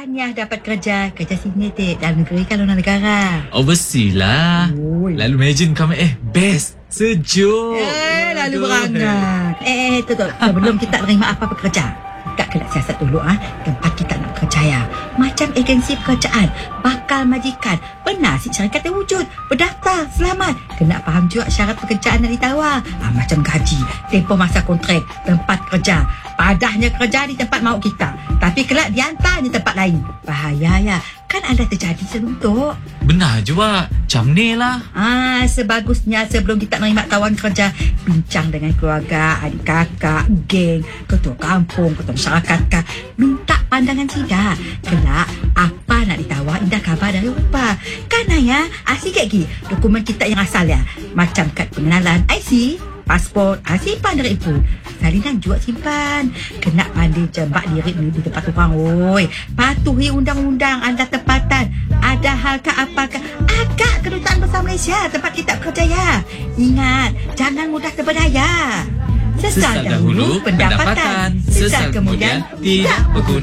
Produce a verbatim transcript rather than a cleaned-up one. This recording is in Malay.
tahniah dapat kerja. Kerja sini dek. Dalam negeri kalau luar negara. Overseas lah. Oi. Lalu imagine kami eh best. Sejuk. Eh, lalu Aduh. berangan. Eh, eh, tu tu. Sebelum kita terima apa-apa kerja, Kak kena siasat dulu ah. Tempat kita nak kerja ya. Macam agensi pekerjaan, bakal majikan, penasih syarikat terwujud, berdaftar, selamat. Kena faham juga syarat pekerjaan yang ditawar. Ah, macam gaji, tempoh masa kontrak, tempat kerja. Padahnya kerja di tempat mahu kita, tapi kelak dihantar di tempat lain. Bahaya ya. Kan ada terjadi sebelum tu. Benar juga. Macam ni lah. Ah, sebagusnya sebelum kita menerima kawan kerja, bincang dengan keluarga, adik kakak, geng, ketua kampung, ketua masyarakat kah. Minta pandangan sida. Kelak, apa nak ditawar, indah khabar dari rupa. Kan ya, ah, sikit lagi dokumen kita yang asal ya. Macam kad pengenalan, I C, pasport, ah, simpan dari ibu. Salinan juga simpan. Kena pandai jembak diri ni di tempat orang. Oi, patuhi undang-undang anda tempatan. Ada hal ke apakah? Agak Kedutaan Besar Malaysia tempat kita bekerja ya. Ingat, jangan mudah terberdaya. Sesal dahulu pendapatan, sesal kemudian tidak berguna.